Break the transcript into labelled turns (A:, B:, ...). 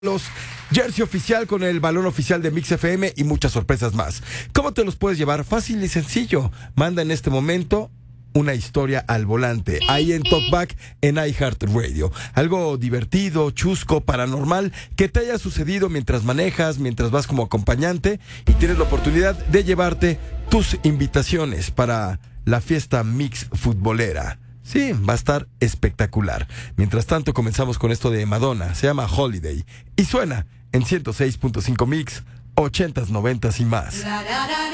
A: Los jersey oficial con el balón oficial de Mix FM y muchas sorpresas más. ¿Cómo te los puedes llevar? Fácil y sencillo. Manda en este momento una historia al volante, ahí en Talkback en iHeartRadio. Algo divertido, chusco, paranormal, que te haya sucedido mientras manejas, mientras vas como acompañante y tienes la oportunidad de llevarte tus invitaciones para la fiesta Mix futbolera. Sí, va a estar espectacular. Mientras tanto, comenzamos con esto de Madonna. Se llama Holiday. Y suena en 106.5 Mix, 80s, 90s y más.